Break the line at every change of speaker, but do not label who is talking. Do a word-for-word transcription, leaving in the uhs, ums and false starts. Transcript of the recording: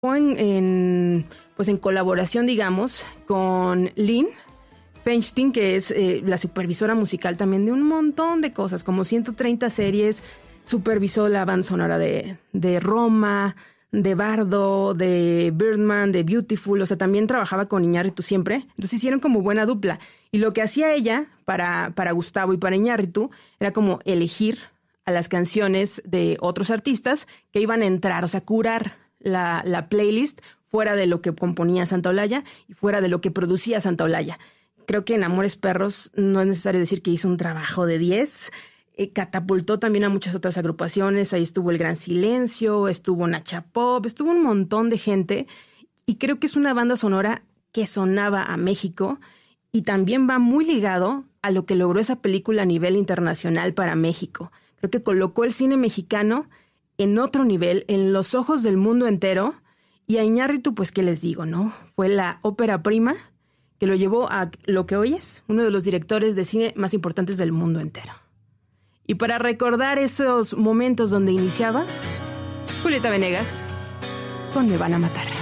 en, en, pues en colaboración, digamos, con Lynn Feinstein, que es eh, la supervisora musical también de un montón de cosas, como ciento treinta series, supervisó la banda sonora de, de Roma, de Bardo, de Birdman, de Beautiful, o sea, también trabajaba con Iñárritu siempre, entonces hicieron como buena dupla. Y lo que hacía ella para, para Gustavo y para Iñárritu era como elegir a las canciones de otros artistas que iban a entrar, o sea, curar la, la playlist fuera de lo que componía Santaolalla y fuera de lo que producía Santaolalla. Creo que en Amores Perros no es necesario decir que hizo un trabajo de diez, eh, catapultó también a muchas otras agrupaciones, ahí estuvo El Gran Silencio, estuvo Nacha Pop, estuvo un montón de gente, y creo que es una banda sonora que sonaba a México y también va muy ligado a lo que logró esa película a nivel internacional para México. Creo que colocó el cine mexicano en otro nivel, en los ojos del mundo entero, y a Iñárritu, pues, ¿qué les digo, no? Fue la ópera prima que lo llevó a lo que hoy es uno de los directores de cine más importantes del mundo entero. Y para recordar esos momentos donde iniciaba, Julieta Venegas con Me Van a Matar.